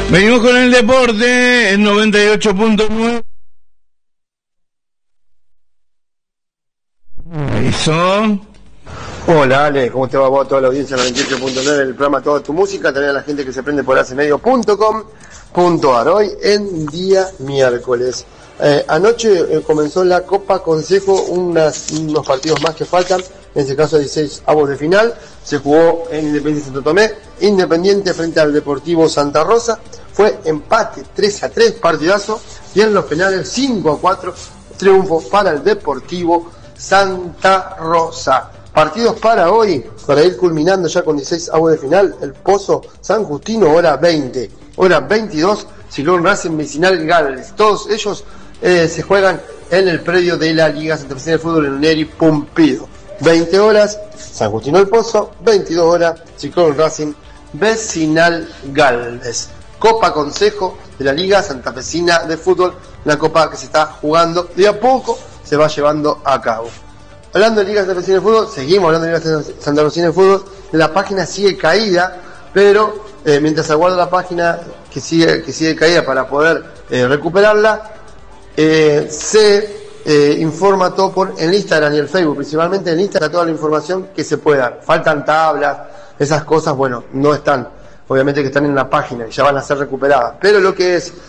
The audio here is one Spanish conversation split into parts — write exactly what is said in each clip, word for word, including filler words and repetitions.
Venimos con el deporte en noventa y ocho punto nueve. Eso. Hola Ale, ¿cómo te va vos, toda la audiencia de noventa y ocho punto nueve del programa Toda Tu Música? También a la gente que se prende por hacemedio punto com punto ar. Hoy en día miércoles. Eh, anoche eh, comenzó la Copa Consejo, unas, unos partidos más que faltan, en este caso dieciséis avos de final. Se jugó en Independiente Santo Tomé, Independiente frente al Deportivo Santa Rosa, fue empate tres a tres, partidazo, y en los penales cinco a cuatro, triunfo para el Deportivo Santa Rosa. Partidos para hoy, para ir culminando ya con dieciséis avos de final: el Pozo San Justino, hora veinte, hora veintidós, Ciclón Racing Vecinal Galvez. Todos ellos eh, se juegan en el predio de la Liga Santafesina de Fútbol en Neri Pumpido. veinte horas, San Justino el Pozo; veintidós horas, Ciclón Racing Vecinal Galvez. Copa Consejo de la Liga Santafesina de Fútbol, una copa que se está jugando de a poco, se va llevando a cabo. Hablando de Liga Santafesina de Fútbol, seguimos hablando de Liga Santafesina de Fútbol. La página sigue caída, pero eh, mientras aguarda la página que sigue, que sigue caída para poder eh, recuperarla, eh, se eh, informa todo por el Instagram y el Facebook, principalmente en Instagram, toda la información que se pueda dar. Faltan tablas, esas cosas, bueno, no están, obviamente que están en la página y ya van a ser recuperadas, pero lo que es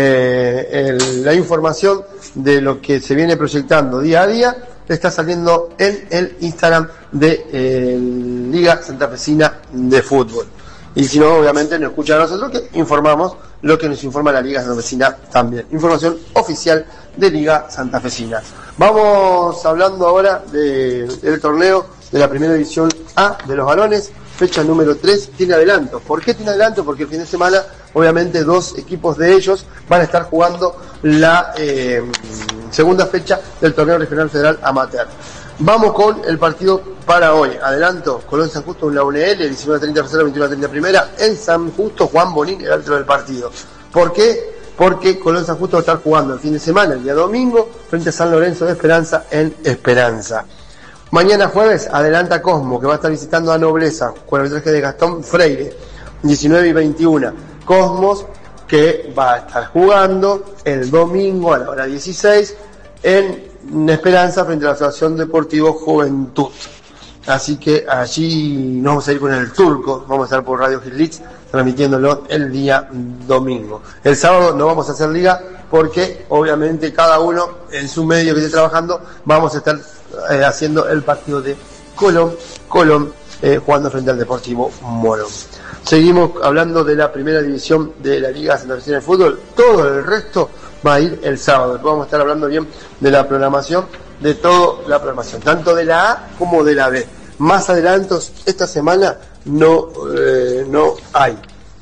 eh, el, la información de lo que se viene proyectando día a día está saliendo en el Instagram de eh, Liga Santafesina de Fútbol. Y si no, obviamente nos escuchan a nosotros, que informamos lo que nos informa la Liga Santafesina también. Información oficial de Liga Santafesina. Vamos hablando ahora de, del torneo de la primera división A de los varones. Fecha número tres, tiene adelanto. ¿Por qué tiene adelanto? Porque el fin de semana, obviamente, dos equipos de ellos van a estar jugando la eh, segunda fecha del torneo regional federal amateur. Vamos con el partido para hoy. Adelanto: Colón San Justo en la U N L, diecinueve treinta reserva, veintiuno treinta primera. En San Justo, Juan Bonín, el árbitro del partido. ¿Por qué? Porque Colón San Justo va a estar jugando el fin de semana, el día domingo, frente a San Lorenzo de Esperanza en Esperanza. Mañana jueves adelanta Cosmo, que va a estar visitando a Nobleza, con el arbitraje de Gastón Freire, diecinueve y veintiuno. Cosmos, que va a estar jugando el domingo a la hora dieciséis en Esperanza frente a la Asociación Deportivo Juventud. Así que allí nos vamos a ir con el turco, vamos a estar por Radio Gitlitz transmitiéndolo el día domingo. El sábado no vamos a hacer liga porque obviamente cada uno en su medio que esté trabajando vamos a estar eh, haciendo el partido de Colón, Colón eh, jugando frente al Deportivo Morón. Seguimos hablando de la primera división de la Liga Santafesina de Fútbol. Todo el resto va a ir el sábado. Después vamos a estar hablando bien de la programación, de toda la programación, tanto de la A como de la B. Más adelantos esta semana no, eh, no hay.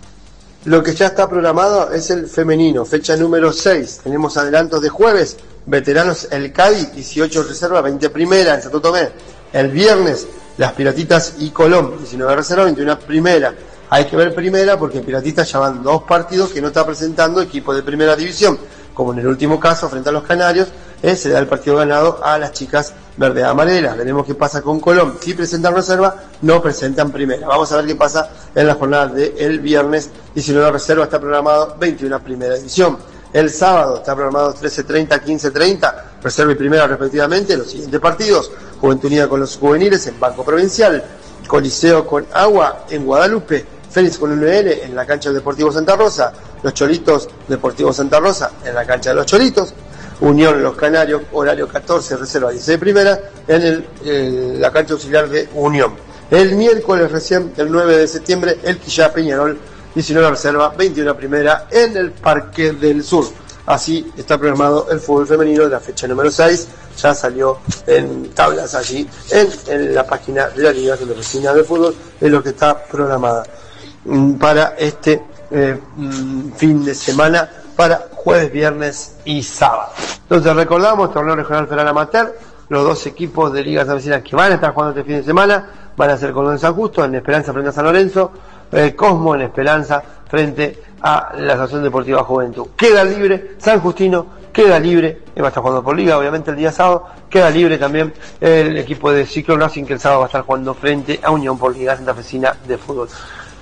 Lo que ya está programado es el femenino, fecha número seis. Tenemos adelantos de jueves: veteranos el Cádiz, dieciocho reserva, veinte primera en Santo Tomé. El viernes, las Piratitas y Colón, diecinueve reserva, veintiuno primera. Hay que ver primera porque Piratitas ya van dos partidos que no está presentando equipo de primera división, como en el último caso frente a los Canarios, eh, se da el partido ganado a las chicas verde amarelas. Veremos qué pasa con Colón. Si presentan reserva, no presentan primera. Vamos a ver qué pasa en la jornada del viernes. diecinueve reserva está programado, veintiuno primera división. El sábado está programado trece treinta, quince treinta, reserva y primera respectivamente. Los siguientes partidos: Juventud Unida con los juveniles en Banco Provincial, Coliseo con Agua en Guadalupe, Fénix con U N L en la cancha del Deportivo Santa Rosa, Los Cholitos Deportivo Santa Rosa en la cancha de Los Cholitos, Unión Los Canarios, horario catorce, reserva dieciséis primera, en el, el, la cancha auxiliar de Unión. El miércoles recién, el nueve de septiembre, el Quillá Peñarol, diecinueve reserva, veintiuno primera, en el Parque del Sur. Así está programado el fútbol femenino de la fecha número seis. Ya salió en tablas allí, en, en la página de la Liga Santafesina de Fútbol, es lo que está programada para este eh, fin de semana, para jueves, viernes y sábado. Entonces recordamos, torneo regional federal amateur, los dos equipos de Liga Santafesina que van a estar jugando este fin de semana van a ser Colón San Justo en Esperanza frente a San Lorenzo, eh, Cosmo en Esperanza frente a la Asociación Deportiva Juventud. Queda libre San Justino, queda libre, va a estar jugando por liga obviamente el día sábado, queda libre también el equipo de Ciclón Racing, que el sábado va a estar jugando frente a Unión por Liga Santafesina de Fútbol.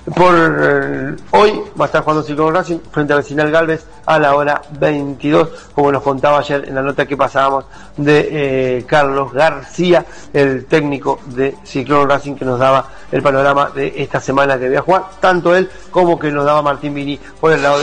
por eh, hoy va a estar jugando Ciclón Racing frente a Vecinal Galvez a la hora veintidós, como nos contaba ayer en la nota que pasábamos de eh, Carlos García, el técnico de Ciclón Racing, que nos daba el panorama de esta semana que voy a jugar, tanto él como que nos daba Martín Vini por el lado de